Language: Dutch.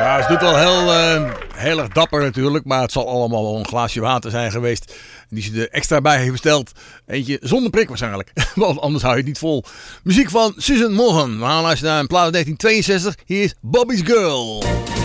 Ja, ze doet wel heel erg dapper natuurlijk, maar het zal allemaal wel een glaasje water zijn geweest die ze er extra bij heeft besteld. Eentje zonder prik waarschijnlijk, want anders hou je het niet vol. Muziek van Susan Morgan. We gaan luisteren naar een plaat uit 1962. Hier is Bobby's Girl.